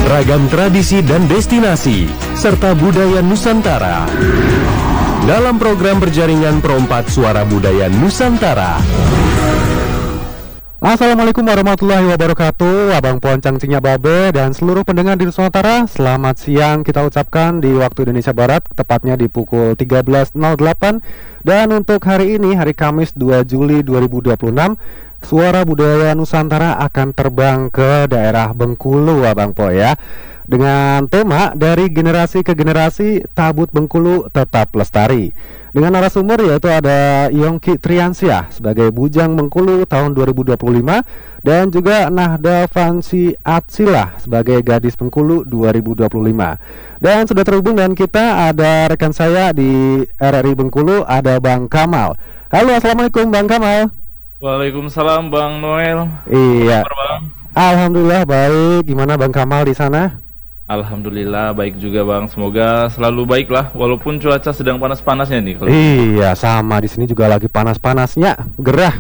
beragam tradisi dan destinasi, serta budaya Nusantara. Dalam program berjaringan Perompak Suara Budaya Nusantara. Assalamualaikum warahmatullahi wabarakatuh, Abang Poncang Cinya Babe dan seluruh pendengar di Nusantara. Selamat siang kita ucapkan di waktu Indonesia Barat, tepatnya di pukul 13.08. Dan untuk hari ini, hari Kamis 2 Juli 2026, Suara Budaya Nusantara akan terbang ke daerah Bengkulu, Abang Po ya, dengan tema dari generasi ke generasi, tabut Bengkulu tetap lestari. Dengan narasumber yaitu ada Yongki Triansyah sebagai Bujang Bengkulu tahun 2025 dan juga Nahda Fansi Atsilah sebagai Gadis Bengkulu 2025. Dan sudah terhubung dengan kita ada rekan saya di RRI Bengkulu, ada Bang Kamal. Halo, assalamualaikum Bang Kamal. Waalaikumsalam Bang Noel. Iya. Kabar, Bang? Alhamdulillah baik. Gimana Bang Kamal di sana? Alhamdulillah baik juga Bang. Semoga selalu baik lah walaupun cuaca sedang panas-panasnya nih. Iya, sama di sini juga lagi panas-panasnya, gerah.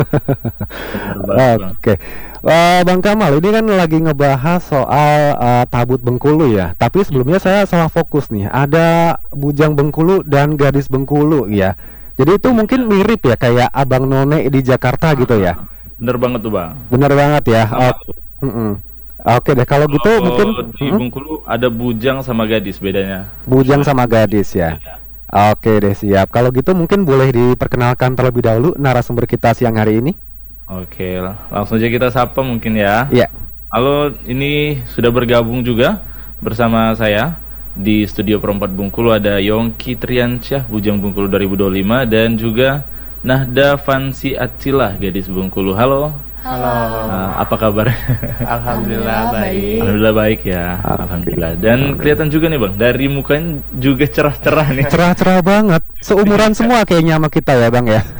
Oke. Bang Kamal, ini kan lagi ngebahas soal tabut Bengkulu ya. Tapi sebelumnya saya salah fokus nih. Ada Bujang Bengkulu dan Gadis Bengkulu ya. Jadi itu mungkin mirip ya kayak Abang None di Jakarta gitu ya. Bener banget tuh Bang. Bener banget ya. Oke deh, kalau gitu mungkin di Bengkulu ada bujang sama gadis bedanya. Bujang sama gadis ya. Oke deh, siap. Kalau gitu mungkin boleh diperkenalkan terlebih dahulu narasumber kita siang hari ini. Oke, langsung aja kita sapa mungkin ya. Iya. Halo, ini sudah bergabung juga bersama saya di studio Perompak Bengkulu ada Yongki Triansyah Bujang Bengkulu 2025 dan juga Nahda Fansi Atsilah Gadis Bengkulu. Halo. Halo. Apa kabar? Alhamdulillah baik. Alhamdulillah baik ya. Alhamdulillah. Dan kelihatan juga nih Bang, dari mukanya juga cerah-cerah nih. Cerah-cerah banget. Seumuran semua kayaknya sama kita ya Bang ya.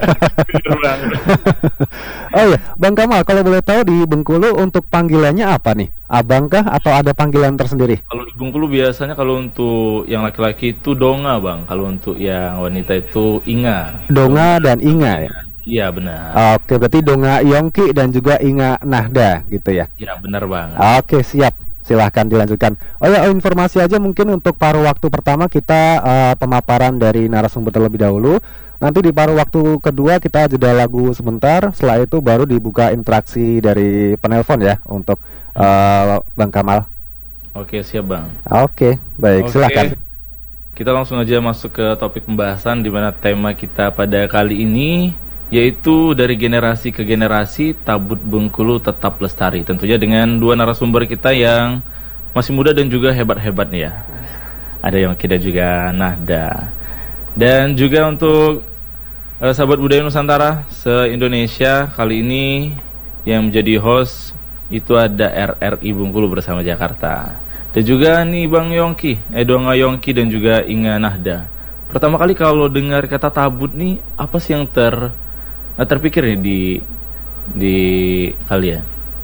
Oh iya, Bang Kamal, kalau boleh tahu di Bengkulu untuk panggilannya apa nih? Abang kah atau ada panggilan tersendiri? Kalau di Bengkulu biasanya kalau untuk yang laki-laki itu Donga Bang, kalau untuk yang wanita itu Inga. Donga dan Inga ya? Iya benar. Oke, berarti Donga Yongki dan juga Inga Nahda gitu ya? Iya benar Bang. Oke, siap. Silahkan dilanjutkan. Oh ya, informasi aja mungkin untuk paruh waktu pertama kita pemaparan dari narasumber terlebih dahulu. Nanti di paruh waktu kedua kita jeda lagu sebentar. Setelah itu baru dibuka interaksi dari penelpon ya untuk Bang Kamal. Oke, siap Bang. Oke, baik. Silahkan. Kita langsung aja masuk ke topik pembahasan di mana tema kita pada kali ini yaitu dari generasi ke generasi, tabut Bengkulu tetap lestari. Tentunya dengan dua narasumber kita yang masih muda dan juga hebat-hebat nih ya. Ada Yongki dan juga Nahda. Dan juga untuk sahabat budaya Nusantara se-Indonesia, kali ini yang menjadi host itu ada RRI Bengkulu bersama Jakarta. Dan juga nih Bang Yongki, Donga Yongki dan juga Inga Nahda. Pertama kali kalau dengar kata tabut nih, apa sih yang terpikir nih di kalian?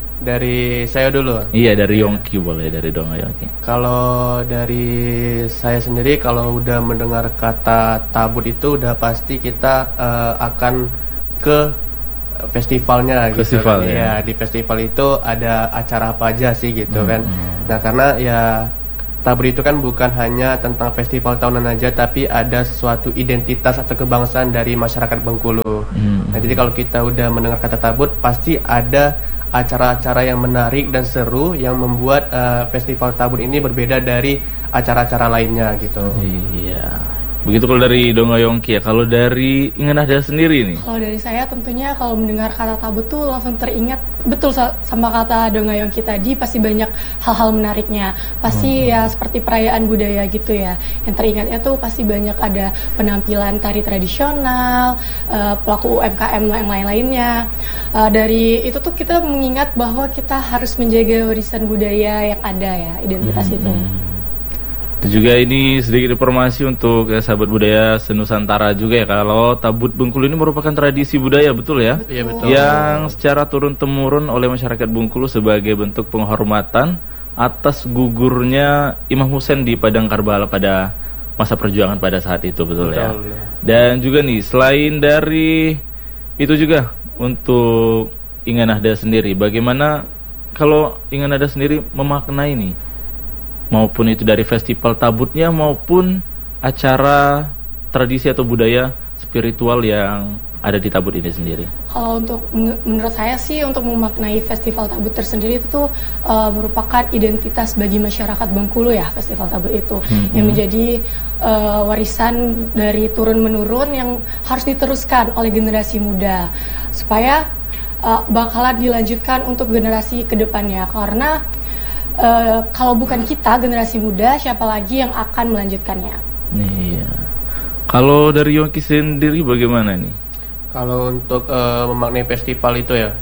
Dari saya dulu. Iya, dari Yongki boleh, dari Donga Yongki. Kalau dari saya sendiri, kalau udah mendengar kata tabut itu udah pasti kita akan ke festivalnya gitu. Festival kan. ya. Di festival itu ada acara apa aja sih gitu kan. Nah, karena ya tabut itu kan bukan hanya tentang festival tahunan aja, tapi ada suatu identitas atau kebangsaan dari masyarakat Bengkulu. Nah, jadi kalau kita udah mendengar kata tabut, pasti ada acara-acara yang menarik dan seru yang membuat festival tabut ini berbeda dari acara-acara lainnya gitu. Iya. Begitu kalau dari Donga Yongki ya. Kalau dari Inga Nahda sendiri nih? Kalau dari saya tentunya kalau mendengar kata tabut tuh langsung teringat betul sama kata Donga Yongki tadi, pasti banyak hal-hal menariknya. Pasti ya seperti perayaan budaya gitu ya. Yang teringatnya tuh pasti banyak ada penampilan tari tradisional, pelaku UMKM yang lain-lainnya. Dari itu tuh kita mengingat bahwa kita harus menjaga warisan budaya yang ada ya, identitas itu. Dan juga ini sedikit informasi untuk sahabat budaya senusantara juga ya. Kalau tabut Bengkulu ini merupakan tradisi budaya, betul ya? Iya betul. Yang secara turun-temurun oleh masyarakat Bengkulu sebagai bentuk penghormatan atas gugurnya Imam Husain di Padang Karbala pada masa perjuangan pada saat itu, betul ya? Dan juga nih, selain dari itu juga untuk Inga Nahda sendiri, bagaimana kalau ingin ada sendiri memaknai nih, maupun itu dari festival tabutnya maupun acara tradisi atau budaya spiritual yang ada di Tabut ini sendiri. Kalau untuk menurut saya sih untuk memaknai festival Tabut tersendiri itu tuh merupakan identitas bagi masyarakat Bengkulu ya, festival Tabut itu yang menjadi warisan dari turun menurun yang harus diteruskan oleh generasi muda supaya bakalan dilanjutkan untuk generasi kedepannya, karena kalau bukan kita generasi muda, siapa lagi yang akan melanjutkannya? Iya. Kalau dari Yongki sendiri bagaimana nih? Kalau untuk memaknai festival itu ya,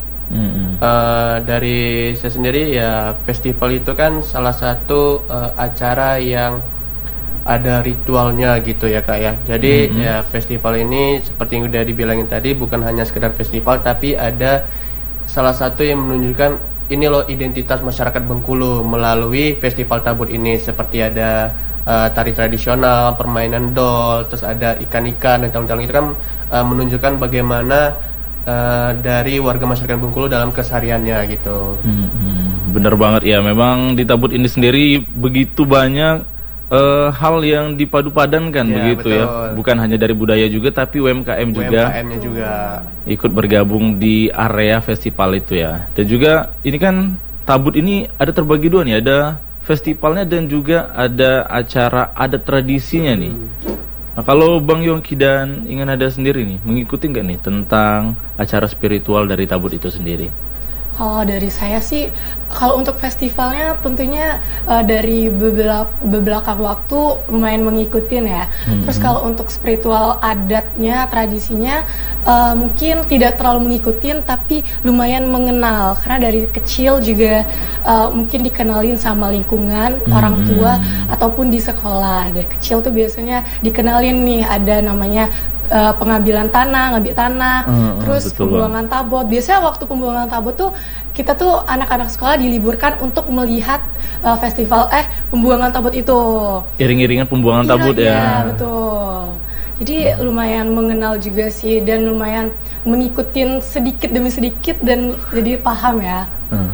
dari saya sendiri ya, festival itu kan salah satu acara yang ada ritualnya gitu ya Kak ya. Jadi ya festival ini seperti yang udah dibilangin tadi, bukan hanya sekedar festival, tapi ada salah satu yang menunjukkan ini loh identitas masyarakat Bengkulu melalui festival Tabut ini, seperti ada tari tradisional, permainan dol, terus ada ikan-ikan dan tahun-tahun itu kan menunjukkan bagaimana dari warga masyarakat Bengkulu dalam kesehariannya gitu. Bener banget ya, memang di Tabut ini sendiri begitu banyak hal yang dipadu-padankan ya, begitu betul. Ya, bukan hanya dari budaya juga, tapi UMKM juga ikut bergabung di area festival itu ya. Dan juga ini kan Tabut ini ada terbagi dua nih, ada festivalnya dan juga ada acara adat tradisinya nih. Nah, kalau Bang Yongki dan ingin ada sendiri nih, mengikuti nggak nih tentang acara spiritual dari Tabut itu sendiri? Kalau dari saya sih, kalau untuk festivalnya tentunya dari beberapa waktu lumayan mengikutin ya. Terus kalau untuk spiritual adatnya, tradisinya mungkin tidak terlalu mengikutin, tapi lumayan mengenal. Karena dari kecil juga mungkin dikenalin sama lingkungan, orang tua, ataupun di sekolah. Dari kecil tuh biasanya dikenalin nih, ada namanya pengambilan tanah, ngambil tanah, terus pembuangan tabot. Biasanya waktu pembuangan tabot tuh kita tuh anak-anak sekolah diliburkan untuk melihat festival pembuangan tabot itu. Iring-iringan pembuangan tabot ya. Iya, betul. Jadi lumayan mengenal juga sih, dan lumayan mengikutin sedikit demi sedikit dan jadi paham ya.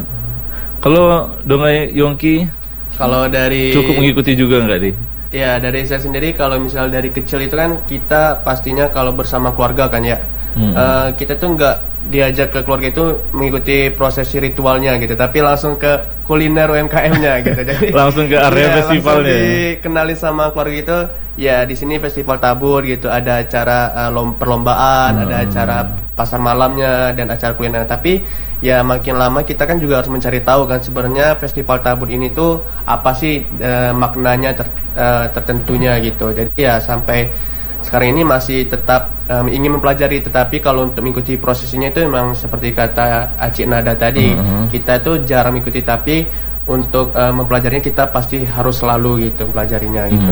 Kalau Dongai Yongki, kalau dari cukup mengikuti juga nggak nih? Ya, dari saya sendiri kalau misal dari kecil itu kan kita pastinya kalau bersama keluarga kan ya, kita tuh nggak diajak ke keluarga itu mengikuti prosesi ritualnya gitu, tapi langsung ke kuliner UMKM-nya gitu. Jadi langsung ke area festivalnya. Dikenalin sama keluarga itu, ya di sini festival Tabut gitu, ada acara perlombaan, ada acara pasar malamnya dan acara kuliner. Tapi ya makin lama kita kan juga harus mencari tahu kan sebenarnya festival Tabut ini tuh apa sih maknanya tertentunya gitu. Jadi ya sampai sekarang ini masih tetap ingin mempelajari, tetapi kalau untuk mengikuti prosesnya itu memang seperti kata Acik Nada tadi, kita tuh jarang mengikuti, tapi untuk mempelajarinya kita pasti harus selalu gitu mempelajarinya gitu.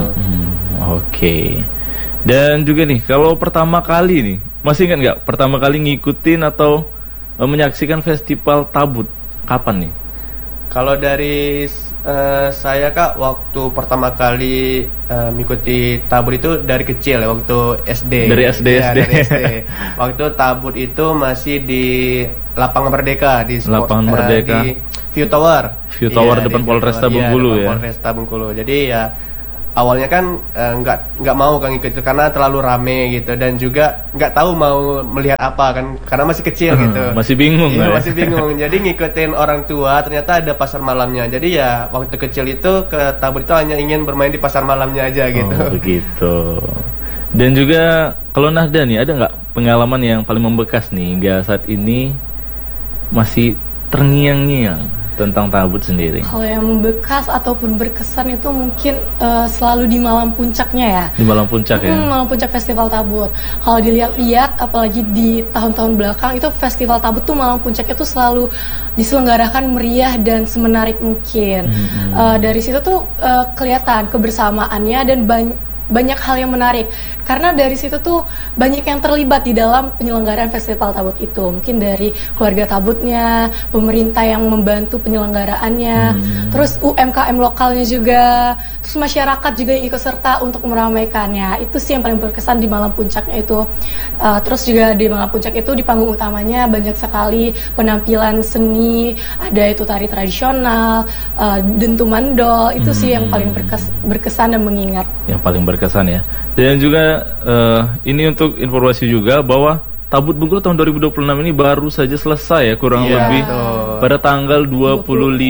Oke. Dan juga nih, kalau pertama kali nih, masih ingat nggak pertama kali ngikutin atau menyaksikan festival Tabut kapan nih? Kalau dari saya Kak, waktu pertama kali mengikuti Tabut itu dari kecil ya, waktu SD. Dari SD. Ya, dari SD. Waktu Tabut itu masih di Lapangan Merdeka, di Lapangan Merdeka. Di View Tower. View Tower depan Polresta Bengkulu ya. Polresta Bengkulu. Jadi ya awalnya kan nggak mau kan ikut itu karena terlalu rame gitu, dan juga nggak tahu mau melihat apa kan karena masih kecil gitu. Masih bingung ya, masih bingung. Jadi ngikutin orang tua, ternyata ada pasar malamnya. Jadi ya waktu kecil itu ke Tabut itu hanya ingin bermain di pasar malamnya aja gitu. Begitu. Dan juga kalau Nahda nih, ada nggak pengalaman yang paling membekas nih hingga saat ini masih terngiang-ngiang tentang Tabut sendiri? Kalau yang membekas ataupun berkesan itu mungkin selalu di malam puncaknya ya. Di malam puncak ya? Malam puncak festival Tabut. Kalau dilihat-lihat, apalagi di tahun-tahun belakang, itu festival Tabut tuh malam puncaknya tuh selalu diselenggarakan meriah dan semenarik mungkin. Dari situ tuh kelihatan kebersamaannya dan banyak hal yang menarik karena dari situ tuh banyak yang terlibat di dalam penyelenggaraan festival Tabut itu. Mungkin dari keluarga Tabutnya, pemerintah yang membantu penyelenggaraannya, terus UMKM lokalnya juga, terus masyarakat juga yang ikut serta untuk meramaikannya. Itu sih yang paling berkesan di malam puncaknya itu. Terus juga di malam puncak itu di panggung utamanya banyak sekali penampilan seni, ada itu tari tradisional, dentuman dol. Itu sih yang paling berkesan dan mengingat. Yang paling berkesan ya. Dan juga ini untuk informasi juga bahwa Tabut Bengkulu tahun 2026 ini baru saja selesai ya, kurang lebih pada tanggal 25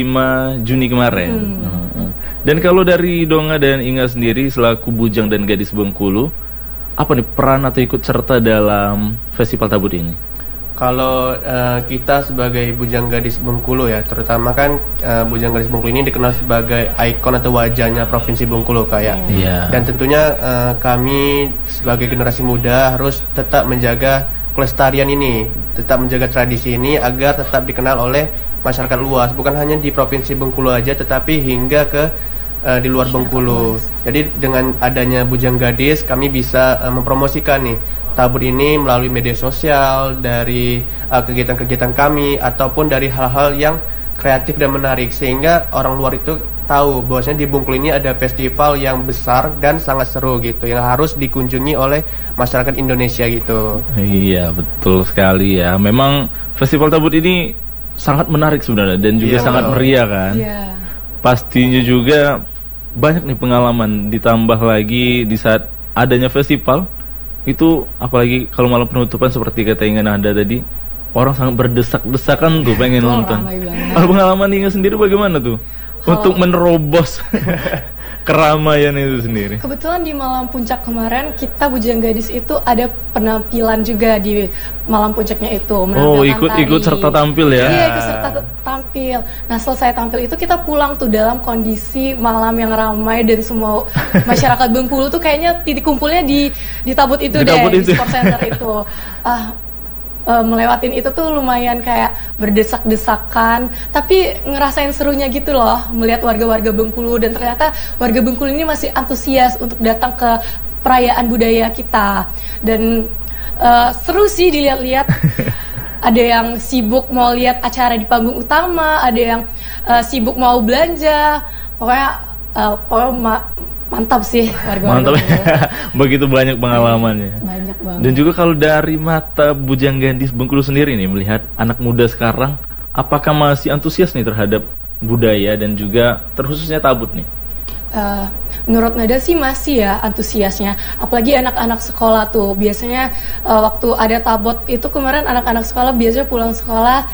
Juni kemarin. Dan kalau dari Donga dan Inga sendiri selaku bujang dan gadis Bengkulu, apa nih peran atau ikut serta dalam festival Tabut ini? Kalau kita sebagai bujang gadis Bengkulu ya, terutama kan bujang gadis Bengkulu ini dikenal sebagai ikon atau wajahnya Provinsi Bengkulu kayak. Dan tentunya kami sebagai generasi muda harus tetap menjaga kelestarian ini, tetap menjaga tradisi ini agar tetap dikenal oleh masyarakat luas, bukan hanya di Provinsi Bengkulu aja, tetapi hingga ke di luar Bengkulu. Jadi dengan adanya bujang gadis, kami bisa mempromosikan nih Tabut ini melalui media sosial, dari kegiatan-kegiatan kami, ataupun dari hal-hal yang kreatif dan menarik, sehingga orang luar itu tahu bahwasanya di Bengkulu ini ada festival yang besar dan sangat seru gitu, yang harus dikunjungi oleh masyarakat Indonesia gitu. Iya, betul sekali ya. Memang festival Tabut ini sangat menarik sebenarnya dan juga sangat meriah kan. Pastinya juga banyak nih pengalaman, ditambah lagi di saat adanya festival itu, apalagi kalau malam penutupan seperti kata Inga Nahda tadi, orang sangat berdesak-desakan tuh pengen nonton. Kalau pengalaman Inga sendiri bagaimana tuh untuk menerobos keramaian itu sendiri? Kebetulan di malam puncak kemarin kita bujang gadis itu ada penampilan juga di malam puncaknya itu. Ikut serta tampil ya? Iya, ikut serta tampil. Nah, selesai tampil itu kita pulang tuh dalam kondisi malam yang ramai dan semua masyarakat Bengkulu tuh kayaknya titik kumpulnya di Tabut itu di Sport Center itu. Melewatin itu tuh lumayan kayak berdesak-desakan, tapi ngerasain serunya gitu loh, melihat warga-warga Bengkulu, dan ternyata warga Bengkulu ini masih antusias untuk datang ke perayaan budaya kita. Dan seru sih dilihat-lihat. Ada yang sibuk mau lihat acara di panggung utama, ada yang sibuk mau belanja. Pokoknya mantap sih warga-warga. Mantap. Begitu banyak pengalamannya. Banyak banget. Dan juga kalau dari mata bujang gadis Bengkulu sendiri nih, melihat anak muda sekarang, apakah masih antusias nih terhadap budaya dan juga terkhususnya Tabut nih? Menurut Nada sih masih ya antusiasnya, apalagi anak-anak sekolah tuh biasanya waktu ada Tabut itu kemarin anak-anak sekolah biasanya pulang sekolah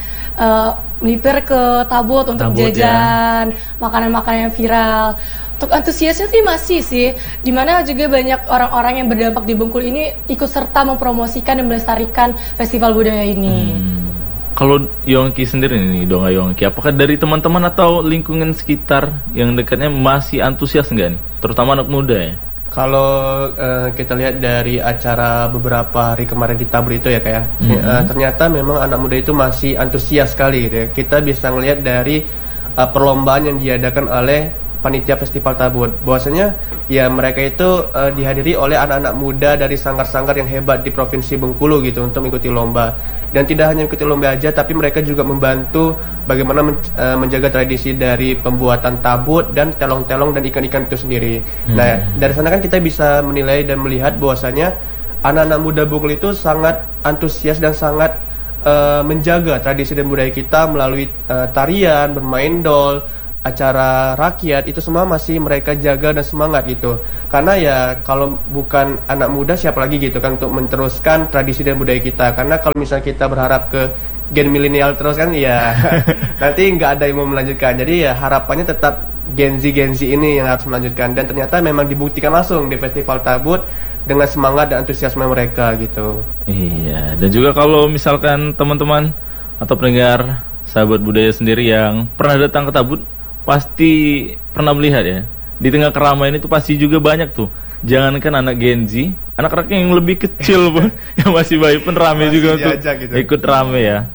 melipir ke Tabut untuk jajan makanan-makanan yang viral. Untuk antusiasnya sih masih sih, dimana juga banyak orang-orang yang berdampak di Bengkulu ini ikut serta mempromosikan dan melestarikan festival budaya ini. Kalau Yongki sendiri nih, Donga Yongki, apakah dari teman-teman atau lingkungan sekitar yang dekatnya masih antusias nggak nih, terutama anak muda ya? Kalau kita lihat dari acara beberapa hari kemarin di Tabut itu ya kayak, ternyata memang anak muda itu masih antusias sekali gitu ya. Kita bisa ngelihat dari perlombaan yang diadakan oleh panitia festival Tabut, bahwasanya ya mereka itu dihadiri oleh anak-anak muda dari sanggar-sanggar yang hebat di Provinsi Bengkulu gitu untuk mengikuti lomba. Dan tidak hanya mengikuti lomba aja, tapi mereka juga membantu bagaimana menjaga tradisi dari pembuatan tabut dan telong-telong dan ikan-ikan itu sendiri. Nah, dari sana kan kita bisa menilai dan melihat bahwasanya anak-anak muda Bengkulu itu sangat antusias dan sangat menjaga tradisi dan budaya kita melalui tarian, bermain dol, acara rakyat, itu semua masih mereka jaga dan semangat gitu. Karena ya kalau bukan anak muda siapa lagi gitu kan untuk meneruskan tradisi dan budaya kita. Karena kalau misalnya kita berharap ke gen milenial terus kan ya nanti nggak ada yang mau melanjutkan. Jadi ya harapannya tetap Gen Z ini yang harus melanjutkan, dan ternyata memang dibuktikan langsung di Festival Tabut dengan semangat dan antusiasme mereka gitu. Iya, dan juga kalau misalkan teman-teman atau pendengar sahabat budaya sendiri yang pernah datang ke Tabut, pasti pernah melihat ya, di tengah keramaian itu pasti juga banyak tuh, jangankan anak Gen Z, anak-anak yang lebih kecil pun yang masih bayi pun rame juga untuk gitu, ikut rame ya.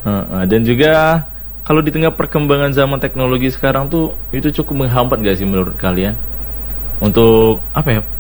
Dan juga kalau di tengah perkembangan zaman teknologi sekarang tuh, itu cukup menghambat gak sih menurut kalian untuk apa ya,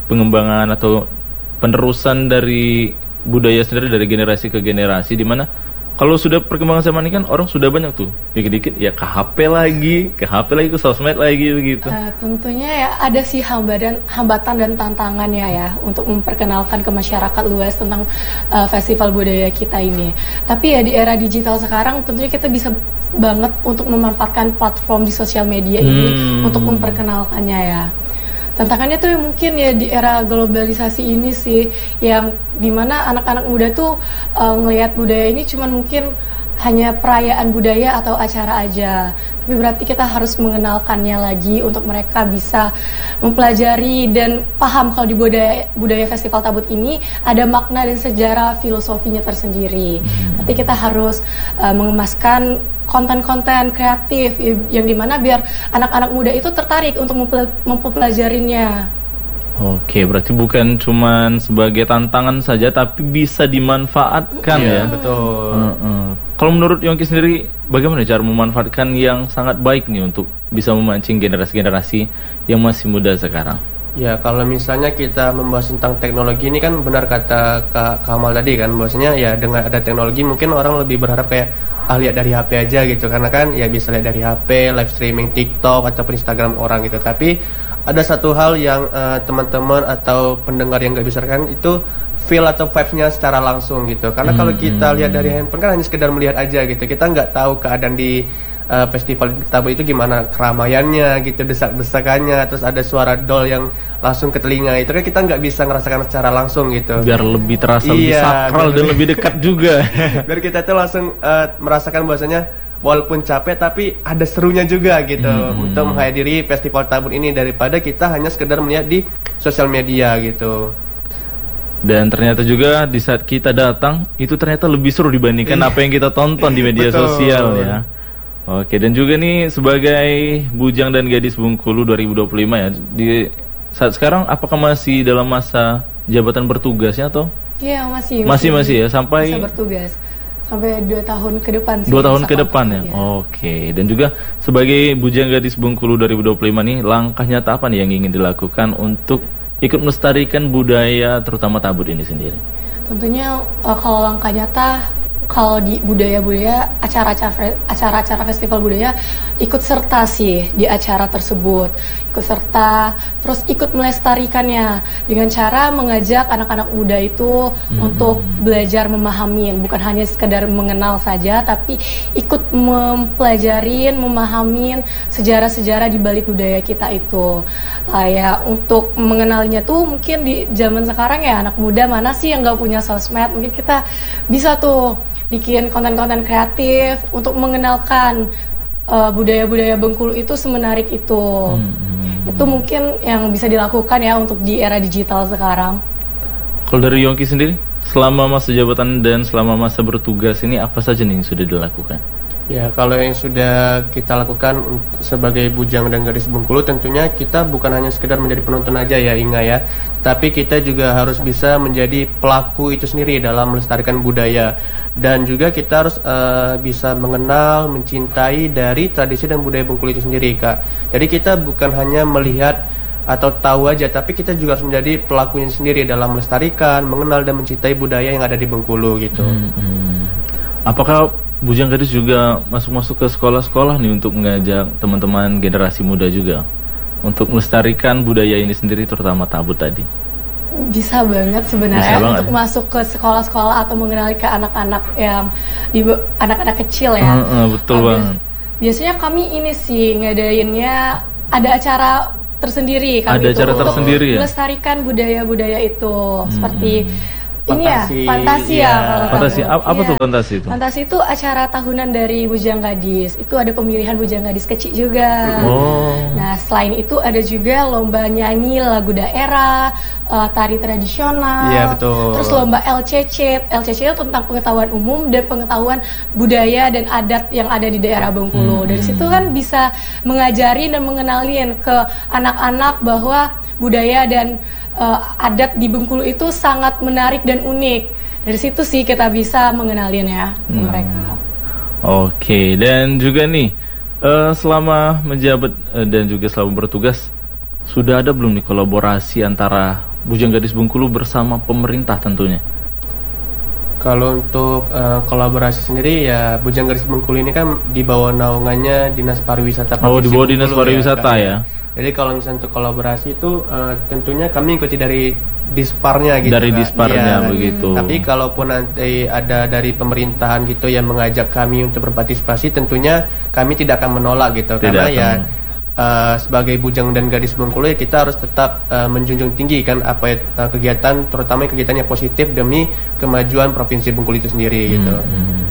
pengembangan atau penerusan dari budaya sendiri dari generasi ke generasi, di mana kalau sudah perkembangan zaman ini kan orang sudah banyak tuh dikit-dikit ya ke HP lagi, ke sosmed lagi begitu. Tentunya ya ada sih hambatan dan tantangannya ya untuk memperkenalkan ke masyarakat luas tentang festival budaya kita ini. Tapi ya di era digital sekarang tentunya kita bisa banget untuk memanfaatkan platform di sosial media ini untuk memperkenalkannya ya. Tantangannya tuh mungkin ya di era globalisasi ini sih, yang dimana anak-anak muda tuh ngelihat budaya ini cuman mungkin hanya perayaan budaya atau acara aja. Tapi berarti kita harus mengenalkannya lagi untuk mereka bisa mempelajari dan paham kalau di budaya Festival Tabut ini ada makna dan sejarah filosofinya tersendiri. Nanti kita harus mengemaskan konten-konten kreatif yang dimana biar anak-anak muda itu tertarik untuk mempelajarinya. Oke, berarti bukan cuman sebagai tantangan saja, tapi bisa dimanfaatkan ya. Betul. Kalau menurut Yongki sendiri, bagaimana cara memanfaatkan yang sangat baik nih untuk bisa memancing generasi-generasi yang masih muda sekarang? Ya, kalau misalnya kita membahas tentang teknologi ini kan benar kata Kak Kamal tadi kan, bahwasanya ya dengan ada teknologi mungkin orang lebih berharap kayak lihat dari HP aja gitu, karena kan ya bisa lihat dari HP, live streaming TikTok ataupun Instagram orang gitu. Tapi ada satu hal yang teman-teman atau pendengar yang nggak bisa kan itu feel atau vibes-nya secara langsung gitu. Karena kalau kita lihat dari handphone kan hanya sekedar melihat aja gitu. Kita nggak tahu keadaan di festival Tabut itu gimana, keramaiannya gitu, desak-desakannya, terus ada suara dol yang langsung ke telinga. Itu kan kita nggak bisa ngerasakan secara langsung gitu. Biar lebih terasa lebih sakral dan lebih dekat juga. Biar kita tuh langsung merasakan bahwasanya walaupun capek tapi ada serunya juga gitu untuk menghadiri festival Tabut ini, daripada kita hanya sekedar melihat di sosial media gitu. Dan ternyata juga di saat kita datang itu ternyata lebih seru dibandingkan apa yang kita tonton di media sosial ya. Oke, dan juga nih sebagai bujang dan gadis Bengkulu 2025 ya, di saat sekarang apakah masih dalam masa jabatan bertugasnya atau? Iya, masih ya, sampai masa bertugas sampai 2 tahun ke depan sih. 2 tahun ke depan ya. Oke, dan juga sebagai bujang gadis Bengkulu 2025 nih, langkah nyata apa nih yang ingin dilakukan untuk ikut melestarikan budaya terutama Tabut ini sendiri? Tentunya kalau langkah nyata, kalau di budaya-budaya, acara-acara festival budaya ikut serta sih di acara tersebut, ikut serta, terus ikut melestarikannya dengan cara mengajak anak-anak muda itu untuk belajar memahami, bukan hanya sekedar mengenal saja, tapi ikut mempelajarin, memahamin sejarah-sejarah di balik budaya kita itu. Ya untuk mengenalnya tuh mungkin di zaman sekarang ya anak muda mana sih yang nggak punya sosmed, mungkin kita bisa tuh bikin konten-konten kreatif untuk mengenalkan budaya-budaya Bengkulu itu semenarik itu. Itu mungkin yang bisa dilakukan ya untuk di era digital sekarang. Kalau dari Yongki sendiri, selama masa jabatan dan selama masa bertugas ini apa saja nih yang sudah dilakukan? Ya, kalau yang sudah kita lakukan sebagai bujang dan gadis Bengkulu, tentunya kita bukan hanya sekedar menjadi penonton aja ya Inga ya, tapi kita juga harus bisa menjadi pelaku itu sendiri dalam melestarikan budaya, dan juga kita harus bisa mengenal, mencintai dari tradisi dan budaya Bengkulu itu sendiri Kak. Jadi kita bukan hanya melihat atau tahu aja, tapi kita juga harus menjadi pelakunya sendiri dalam melestarikan, mengenal dan mencintai budaya yang ada di Bengkulu gitu. Apakah bujang gadis juga masuk ke sekolah-sekolah nih untuk mengajak teman-teman generasi muda juga untuk melestarikan budaya ini sendiri terutama Tabut tadi? Bisa banget sebenarnya untuk masuk ke sekolah-sekolah atau mengenali ke anak-anak yang anak-anak kecil ya. Betul banget. Biasanya kami ini sih ngadainnya ada acara tersendiri kami ada acara tersendiri ya? Melestarikan budaya-budaya itu seperti Fantasi, fantasi iya. Fantasi, apa tuh fantasi itu? Fantasi itu acara tahunan dari Bujang Gadis. Itu ada pemilihan Bujang Gadis kecil juga. Nah, selain itu ada juga lomba nyanyi lagu daerah, tari tradisional. Iya, betul. Terus lomba LCC. LCC itu tentang pengetahuan umum dan pengetahuan budaya dan adat yang ada di daerah Bengkulu. Dari situ kan bisa mengajari dan mengenalin ke anak-anak bahwa budaya dan adat di Bengkulu itu sangat menarik dan unik. Dari situ sih kita bisa mengenalinnya ke mereka. Oke, dan juga nih selama menjabat dan juga selama bertugas sudah ada belum nih kolaborasi antara Bujang Gadis Bengkulu bersama pemerintah tentunya? Kalau untuk kolaborasi sendiri ya Bujang Gadis Bengkulu ini kan di bawah naungannya Dinas Pariwisata Oh, di Provinsi bawah Dinas Bengkulu Pariwisata Kak, ya. Jadi kalau misalnya untuk kolaborasi itu tentunya kami ikuti dari Disparnya gitu. Dari Kak. Disparnya Iya. begitu. Tapi kalaupun nanti ada dari pemerintahan gitu yang mengajak kami untuk berpartisipasi, tentunya kami tidak akan menolak gitu. Tidak Karena akan ya sebagai Bujang dan Gadis Bengkulu ya kita harus tetap menjunjung tinggi kan apa kegiatan, terutama kegiatan yang positif demi kemajuan Provinsi Bengkulu itu sendiri gitu.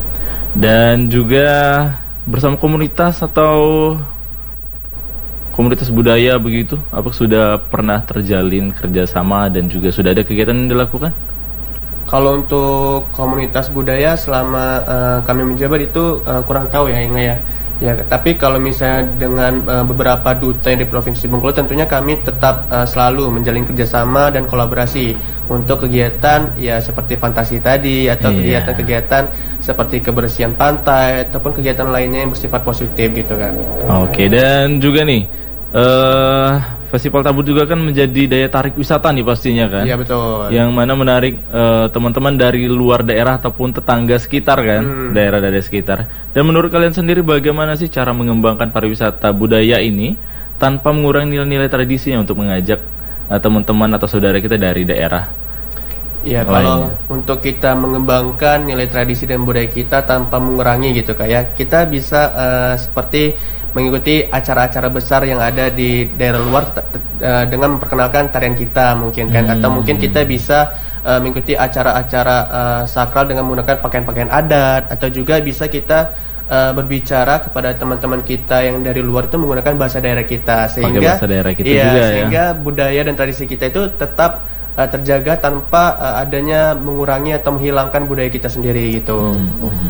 Dan juga bersama komunitas atau komunitas budaya begitu, apa sudah pernah terjalin kerjasama dan juga sudah ada kegiatan yang dilakukan? Kalau untuk komunitas budaya selama kami menjabat itu kurang tahu ya Inga ya. Ya, tapi kalau misalnya dengan beberapa duta yang di Provinsi Bengkulu, tentunya kami tetap selalu menjalin kerjasama dan kolaborasi untuk kegiatan ya seperti fantasi tadi atau kegiatan-kegiatan seperti kebersihan pantai ataupun kegiatan lainnya yang bersifat positif gitu kan. Oke, dan juga nih Festival Tabut juga kan menjadi daya tarik wisata nih pastinya kan? Iya betul. Yang mana menarik teman-teman dari luar daerah ataupun tetangga sekitar kan, daerah-daerah sekitar. Dan menurut kalian sendiri bagaimana sih cara mengembangkan pariwisata budaya ini tanpa mengurangi nilai-nilai tradisinya untuk mengajak teman-teman atau saudara kita dari daerah? Ya kalau untuk kita mengembangkan nilai tradisi dan budaya kita tanpa mengurangi gitu kayak kita bisa seperti mengikuti acara-acara besar yang ada di daerah luar dengan memperkenalkan tarian kita mungkin kan, atau mungkin kita bisa mengikuti acara-acara sakral dengan menggunakan pakaian-pakaian adat, atau juga bisa kita berbicara kepada teman-teman kita yang dari luar itu menggunakan bahasa daerah kita, sehingga bahasa daerah kita juga sehingga budaya dan tradisi kita itu tetap terjaga tanpa adanya mengurangi atau menghilangkan budaya kita sendiri gitu.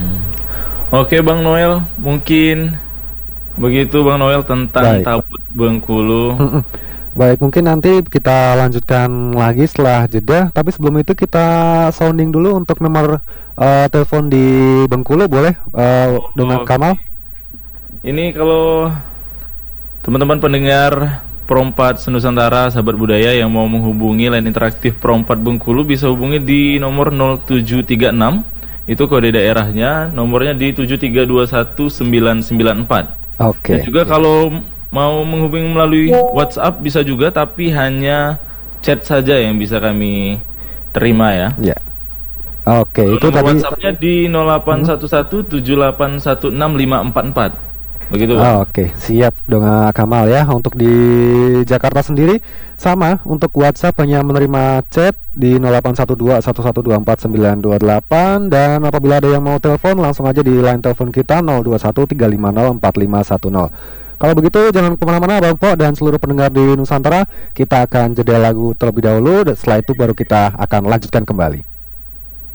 Oke Bang Noel, mungkin begitu Bang Noel tentang Tabut Bengkulu. Baik, mungkin nanti kita lanjutkan lagi setelah jeda. Tapi sebelum itu kita sounding dulu untuk nomor telepon di Bengkulu, boleh dengan Kamal? Ini kalau teman-teman pendengar Pro4 Senusantara, sahabat budaya yang mau menghubungi line interaktif Pro4 Bengkulu bisa hubungi di nomor 0736. Itu kode daerahnya, nomornya di 7321994. Oke. Dan juga kalau mau menghubungi melalui WhatsApp bisa juga, tapi hanya chat saja yang bisa kami terima ya. Ya. Oke, itu nomor tadi WhatsAppnya di 081178165544. Begitu Bang. Oke, siap dengan Kamal ya. Untuk di Jakarta sendiri sama, untuk WhatsApp hanya menerima chat di 081211249228, dan apabila ada yang mau telepon langsung aja di line telepon kita 0213504510. Kalau begitu jangan kemana-mana Bang Po dan seluruh pendengar di Nusantara, kita akan jeda lagu terlebih dahulu dan setelah itu baru kita akan lanjutkan kembali.